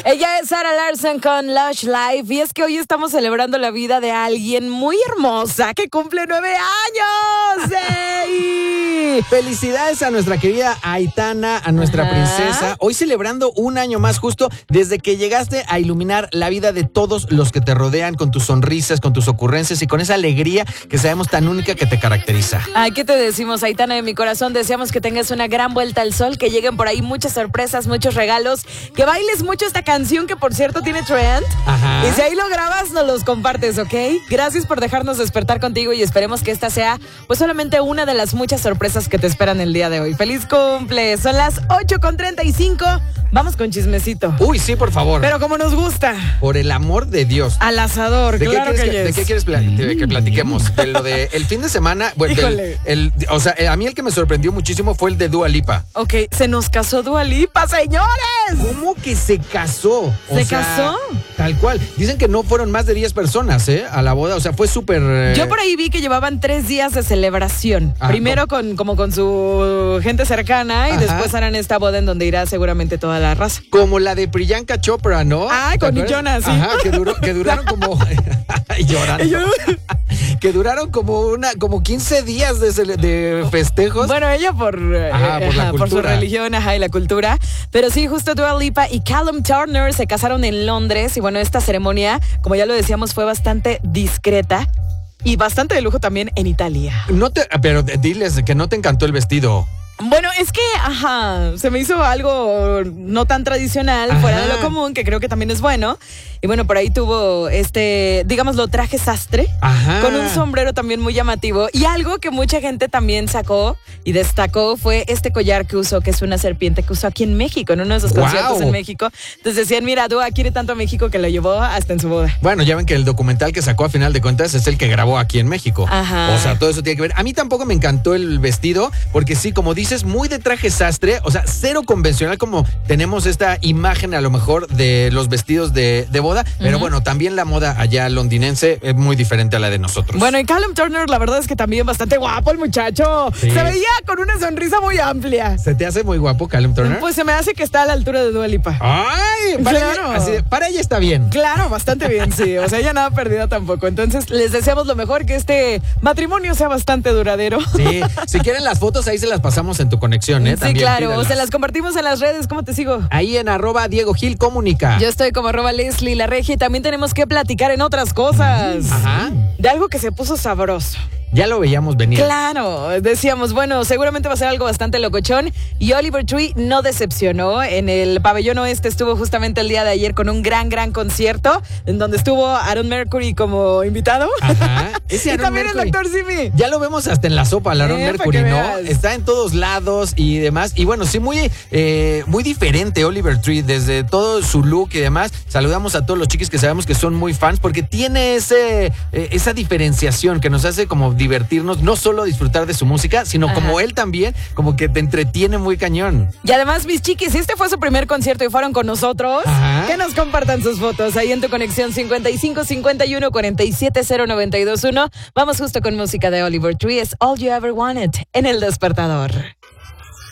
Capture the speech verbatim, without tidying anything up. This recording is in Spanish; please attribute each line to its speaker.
Speaker 1: Ella es Sarah Larson con Lush Life y es que hoy estamos celebrando la vida de alguien muy hermosa que cumple nueve años. ¡Ey!
Speaker 2: Felicidades a nuestra querida Aitana, a nuestra Ajá. princesa. Hoy celebrando un año más justo desde que llegaste a iluminar la vida de todos los que te rodean con tus sonrisas, con tus ocurrencias y con esa alegría que sabemos tan única que te caracteriza.
Speaker 1: Ay, ¿qué te decimos, Aitana de mi corazón? Deseamos que tengas una gran vuelta al sol, que lleguen por ahí muchas sorpresas, muchos regalos, que bailes mucho esta canción que por cierto tiene trend.
Speaker 2: Ajá.
Speaker 1: Y si ahí lo grabas, nos los compartes, ¿ok? Gracias por dejarnos despertar contigo y esperemos que esta sea pues solamente una de las muchas sorpresas que te esperan el día de hoy. ¡Feliz cumple! Son las ocho con treinta y cinco. Vamos con chismecito.
Speaker 2: Uy, sí, por favor.
Speaker 1: Pero como nos gusta.
Speaker 2: Por el amor de Dios.
Speaker 1: Al asador,
Speaker 2: ¿De
Speaker 1: claro
Speaker 2: qué
Speaker 1: que,
Speaker 2: que
Speaker 1: yes.
Speaker 2: ¿De qué quieres pla- de que platiquemos? De lo de el fin de semana. Bueno,
Speaker 1: Híjole.
Speaker 2: del, el, o sea, a mí el que me sorprendió muchísimo fue el de Dua Lipa.
Speaker 1: Ok, se nos casó Dua Lipa, señores.
Speaker 2: ¿Cómo que se casó? O
Speaker 1: ¿Se
Speaker 2: sea,
Speaker 1: casó?
Speaker 2: Tal cual. Dicen que no fueron más de diez personas, ¿eh? A la boda. O sea, fue súper... Eh...
Speaker 1: Yo por ahí vi que llevaban tres días de celebración.
Speaker 2: Ah,
Speaker 1: Primero con, como con su gente cercana y
Speaker 2: Ajá.
Speaker 1: después harán esta boda en donde irá seguramente toda la raza.
Speaker 2: Como la de Priyanka Chopra, ¿no?
Speaker 1: Ah, con Nick Jonas, sí.
Speaker 2: Ajá, que, duró, que duraron como... llorando. Que duraron como una como quince días de, cele- de festejos.
Speaker 1: Bueno, ella por,
Speaker 2: Ajá,
Speaker 1: eh,
Speaker 2: por la
Speaker 1: ajá, por su
Speaker 2: cultura.
Speaker 1: religión, ajá, y la cultura. Pero sí, justo Dua Lipa y Callum Turner se casaron en Londres. Y bueno, esta ceremonia, como ya lo decíamos, fue bastante discreta y bastante de lujo también en Italia.
Speaker 2: No te, pero diles que no te encantó el vestido.
Speaker 1: Bueno, es que, ajá, se me hizo algo no tan tradicional,
Speaker 2: Ajá.
Speaker 1: fuera de lo común, que creo que también es bueno. Y bueno, por ahí tuvo este, digámoslo, traje sastre,
Speaker 2: Ajá.
Speaker 1: con un sombrero también muy llamativo. Y algo que mucha gente también sacó y destacó fue este collar que usó, que es una serpiente que usó aquí en México, en uno de esos
Speaker 2: Wow.
Speaker 1: conciertos en México. Entonces decían, mira, Dua quiere tanto a México que lo llevó hasta en su boda.
Speaker 2: Bueno, ya ven que el documental que sacó a final de cuentas es el que grabó aquí en México.
Speaker 1: Ajá.
Speaker 2: O sea, todo eso tiene que ver. A mí tampoco me encantó el vestido, porque sí, como dices, muy de traje sastre, o sea, cero convencional como tenemos esta imagen a lo mejor de los vestidos de, de boda, pero
Speaker 1: Ujú.
Speaker 2: bueno, también la moda allá londinense es muy diferente a la de nosotros.
Speaker 1: Bueno, y Callum Turner, la verdad es que también bastante guapo el muchacho.
Speaker 2: Sí.
Speaker 1: Se veía con una sonrisa muy amplia.
Speaker 2: ¿Se te hace muy guapo Callum Turner?
Speaker 1: Pues se me hace que está a la altura de Dua Lipa.
Speaker 2: ¡Ay! Para,
Speaker 1: Claro.
Speaker 2: ella, así de, para ella está bien.
Speaker 1: Claro, bastante bien, sí. O sea, ella nada perdida tampoco. Entonces, les deseamos lo mejor, que este matrimonio sea bastante duradero.
Speaker 2: Sí, si quieren las fotos, ahí se las pasamos en tu conexión, ¿eh?
Speaker 1: Sí,
Speaker 2: También
Speaker 1: claro.
Speaker 2: pídelas.
Speaker 1: Se las compartimos en las redes. ¿Cómo te sigo?
Speaker 2: Ahí en arroba Diego Gil Comunica.
Speaker 1: Yo estoy como arroba Leslie La Regia y también tenemos que platicar en otras cosas.
Speaker 2: Ajá.
Speaker 1: De algo que se puso sabroso.
Speaker 2: Ya lo veíamos venir.
Speaker 1: Claro, decíamos, bueno, seguramente va a ser algo bastante locochón. Y Oliver Tree no decepcionó. En el pabellón oeste estuvo justamente el día de ayer con un gran, gran concierto, en donde estuvo Aaron Mercury como invitado.
Speaker 2: Ajá. Ese
Speaker 1: Y
Speaker 2: Aaron
Speaker 1: también
Speaker 2: Mercury.
Speaker 1: el doctor Simi.
Speaker 2: Ya lo vemos hasta en la sopa, el Aaron
Speaker 1: Eh,
Speaker 2: Mercury,
Speaker 1: pa' que
Speaker 2: ¿no?
Speaker 1: veas.
Speaker 2: Está en todos lados y demás. Y bueno, sí, muy, eh, muy diferente Oliver Tree, desde todo su look y demás. Saludamos a todos los chiquis que sabemos que son muy fans, porque tiene ese, eh, esa diferenciación que nos hace como divertirnos, no solo disfrutar de su música, sino
Speaker 1: Ajá.
Speaker 2: como él también, como que te entretiene muy cañón.
Speaker 1: Y además, mis chiquis, si este fue su primer concierto y fueron con nosotros,
Speaker 2: Ajá.
Speaker 1: que nos compartan sus fotos ahí en tu conexión cincuenta y cinco cincuenta y uno cuarenta y siete cero noventa y dos uno. Vamos justo con música de Oliver Tree, es All You Ever Wanted en El Despertador.